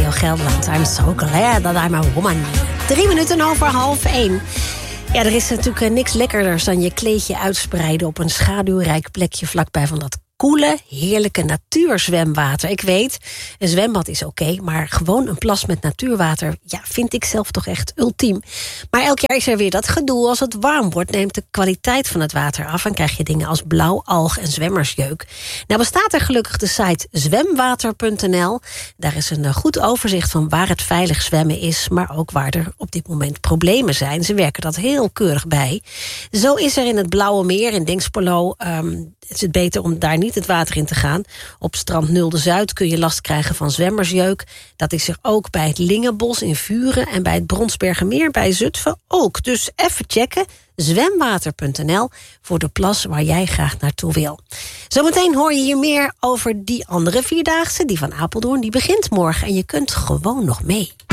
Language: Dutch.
Radio Gelderland. I'm so glad that I'm a woman. 3 minuten over 12:30. Ja, er is natuurlijk niks lekkerders dan je kleedje uitspreiden op een schaduwrijk plekje vlakbij van dat koele, heerlijke natuurzwemwater. Ik weet, een zwembad is oké, maar gewoon een plas met natuurwater, ja, vind ik zelf toch echt ultiem. Maar elk jaar is er weer dat gedoe. Als het warm wordt, neemt de kwaliteit van het water af en krijg je dingen als blauw, alg en zwemmersjeuk. Nou bestaat er gelukkig de site zwemwater.nl. Daar is een goed overzicht van waar het veilig zwemmen is, maar ook waar er op dit moment problemen zijn. Ze werken dat heel keurig bij. Zo is er in het Blauwe Meer in Dinxperlo, is het beter om daar niet het water in te gaan. Op strand Nulde Zuid kun je last krijgen van zwemmersjeuk. Dat is er ook bij het Lingenbos in Vuren en bij het Bronsbergermeer bij Zutphen ook. Dus even checken, zwemwater.nl voor de plas waar jij graag naartoe wil. Zometeen hoor je hier meer over die andere vierdaagse, die van Apeldoorn. Die begint morgen en je kunt gewoon nog mee.